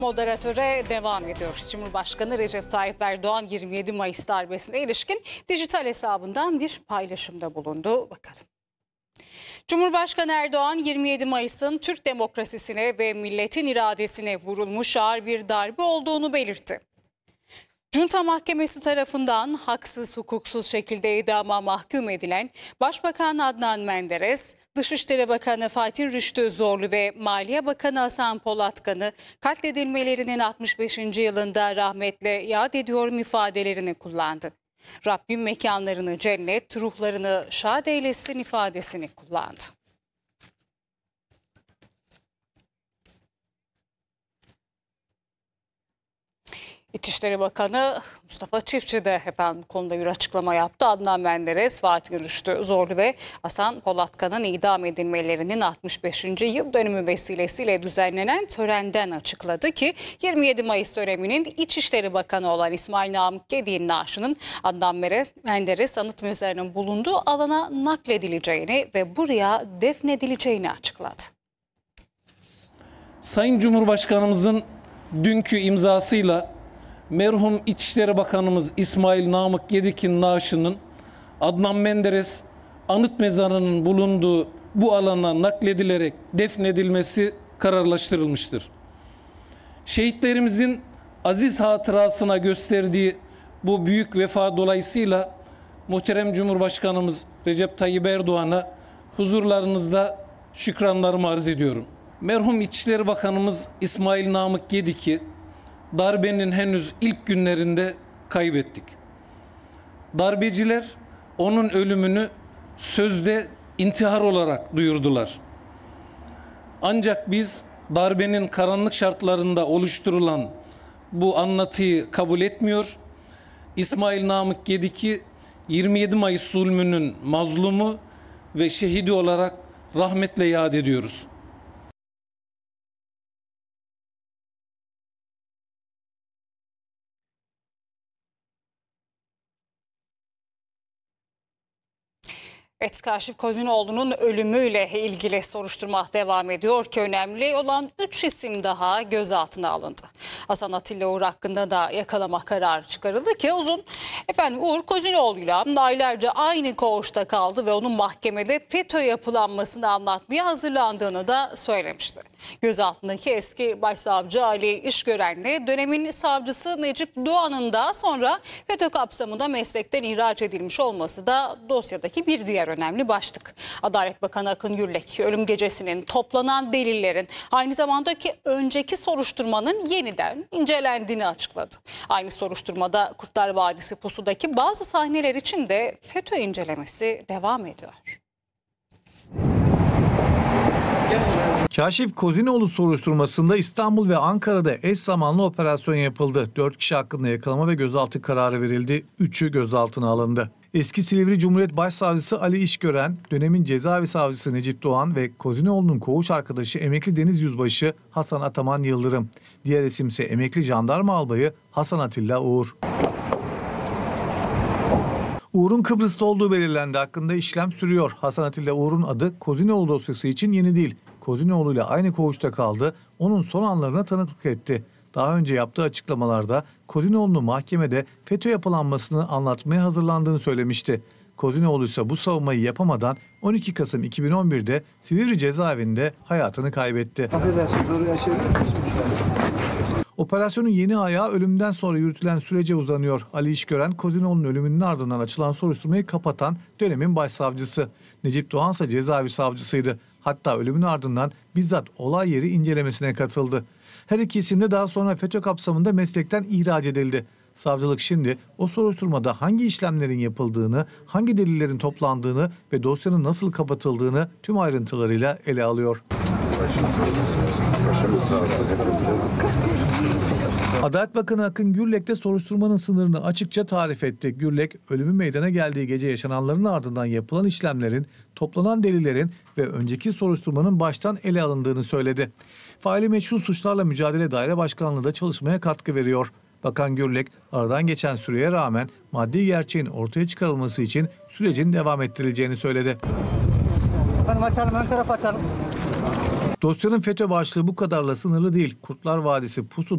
Moderatöre devam ediyoruz. Cumhurbaşkanı Recep Tayyip Erdoğan 27 Mayıs darbesine ilişkin dijital hesabından bir paylaşımda bulundu. Bakalım. Cumhurbaşkanı Erdoğan 27 Mayıs'ın Türk demokrasisine ve milletin iradesine vurulmuş ağır bir darbe olduğunu belirtti. Junta Mahkemesi tarafından haksız hukuksuz şekilde idama mahkum edilen Başbakan Adnan Menderes, Dışişleri Bakanı Fatih Rüştü Zorlu ve Maliye Bakanı Hasan Polatkan'ı katledilmelerinin 65. yılında rahmetle yad ediyorum ifadelerini kullandı. Rabbim mekanlarını cennet, ruhlarını şad eylesin ifadesini kullandı. İçişleri Bakanı Mustafa Çiftçi de hemen konuda bir açıklama yaptı. Adnan Menderes, Fatih Rüştü Zorlu ve Hasan Polatkan'ın idam edilmelerinin 65. yıl dönümü vesilesiyle düzenlenen törenden açıkladı ki 27 Mayıs döneminin İçişleri Bakanı olan İsmail Namık Gedik naaşının Adnan Menderes anıt mezarının bulunduğu alana nakledileceğini ve buraya defnedileceğini açıkladı. Sayın Cumhurbaşkanımızın dünkü imzasıyla merhum İçişleri Bakanımız İsmail Namık Gedik'in naaşının Adnan Menderes anıt mezarının bulunduğu bu alana nakledilerek defnedilmesi kararlaştırılmıştır. Şehitlerimizin aziz hatırasına gösterdiği bu büyük vefa dolayısıyla muhterem Cumhurbaşkanımız Recep Tayyip Erdoğan'a huzurlarınızda şükranlarımı arz ediyorum. Merhum İçişleri Bakanımız İsmail Namık Gedik'i darbenin henüz ilk günlerinde kaybettik. Darbeciler onun ölümünü sözde intihar olarak duyurdular. Ancak biz darbenin karanlık şartlarında oluşturulan bu anlatıyı kabul etmiyor. İsmail Namık Gedik'i 27 Mayıs zulmünün mazlumu ve şehidi olarak rahmetle yad ediyoruz. Evet, Kaşif Kozinoğlu'nun ölümüyle ilgili soruşturma devam ediyor ki önemli olan 3 isim daha gözaltına alındı. Hasan Atilla Uğur hakkında da yakalama kararı çıkarıldı ki Uğur Kozinoğlu'yla aylarca aynı koğuşta kaldı ve onun mahkemede FETÖ yapılanmasını anlatmaya hazırlandığını da söylemişti. Gözaltındaki eski başsavcı Ali İşgören'le dönemin savcısı Necip Doğan'ın da sonra FETÖ kapsamında meslekten ihraç edilmiş olması da dosyadaki bir diğer önemli başlık. Adalet Bakanı Akın Gürlek ölüm gecesinin toplanan delillerin aynı zamandaki önceki soruşturmanın yeniden incelendiğini açıkladı. Aynı soruşturmada Kurtlar Vadisi pusudaki bazı sahneler için de FETÖ incelemesi devam ediyor. Kaşif Kozinoğlu soruşturmasında İstanbul ve Ankara'da eş zamanlı operasyon yapıldı. 4 kişi hakkında yakalama ve gözaltı kararı verildi. 3'ü gözaltına alındı. Eski Silivri Cumhuriyet Başsavcısı Ali İşgören, dönemin cezaevi savcısı Necip Doğan ve Kozinoğlu'nun koğuş arkadaşı emekli Deniz Yüzbaşı Hasan Ataman Yıldırım. Diğer isim ise emekli jandarma albayı Hasan Atilla Uğur. Uğur'un Kıbrıs'ta olduğu belirlendi. Hakkında işlem sürüyor. Hasan Atilla Uğur'un adı Kozinoğlu dosyası için yeni değil. Kozinoğlu ile aynı koğuşta kaldı. Onun son anlarına tanıklık etti. Daha önce yaptığı açıklamalarda Kozinoğlu'nun mahkemede FETÖ yapılanmasını anlatmaya hazırlandığını söylemişti. Kozinoğlu ise bu savunmayı yapamadan 12 Kasım 2011'de Silivri cezaevinde hayatını kaybetti. Operasyonun yeni ayağı ölümden sonra yürütülen sürece uzanıyor. Ali İşgören, Kozinoğlu'nun ölümünün ardından açılan soruşturmayı kapatan dönemin başsavcısı. Necip Doğan ise cezaevi savcısıydı. Hatta ölümün ardından bizzat olay yeri incelemesine katıldı. Her iki isim de daha sonra FETÖ kapsamında meslekten ihraç edildi. Savcılık şimdi o soruşturmada hangi işlemlerin yapıldığını, hangi delillerin toplandığını ve dosyanın nasıl kapatıldığını tüm ayrıntılarıyla ele alıyor. Adalet Bakanı Akın Gürlek de soruşturmanın sınırını açıkça tarif etti. Gürlek, ölümün meydana geldiği gece yaşananların ardından yapılan işlemlerin, toplanan delillerin ve önceki soruşturmanın baştan ele alındığını söyledi. Faili meçhul suçlarla mücadele daire başkanlığı da çalışmaya katkı veriyor. Bakan Gürlek, aradan geçen süreye rağmen maddi gerçeğin ortaya çıkarılması için sürecin devam ettirileceğini söyledi. Açalım, ön tarafı açalım. Dosyanın FETÖ başlığı bu kadarla sınırlı değil. Kurtlar Vadisi pusu